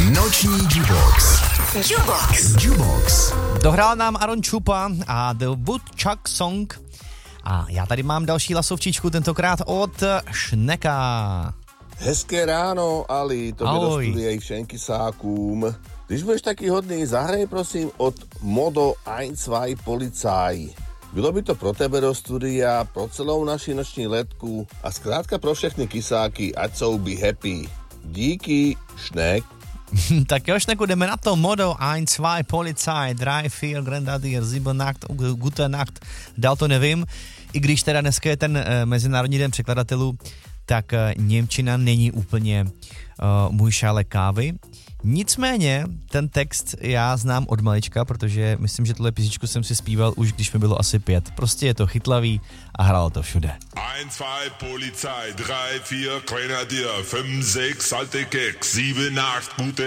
Noční Jubox. Jubox. Dohrál nám Aaron Chupa a The Woodchuck Song. A já tady mám další lasovčičku, tentokrát od Šneka. Hezké ráno, Ali, tobě do studia i všem kysákům. Když budeš taky hodný, zahraj prosím od Modo 1-2 Polizei. Bylo by to pro tebe do studia, pro celou naši noční letku a zkrátka pro všechny kysáky, ať jsou be happy. Díky, Šnek. Tak jo, Šneku, jdeme na to. Modo 1-2 Polizei, 3-4 Grenadier, 7 Nacht, Gute Nacht. Dál to nevím. I když teda dneska je ten Mezinárodní den překladatelů, tak němčina není úplně můj šálek kávy. Nicméně ten text já znám od malička, protože myslím, že tuhle písničku jsem si zpíval už, když mi bylo asi 5. Prostě je to chytlavý a hrálo to všude. 1-2 Polizei, 3-4 Grenadier, 5-6 alte Keks, 7-8 Gute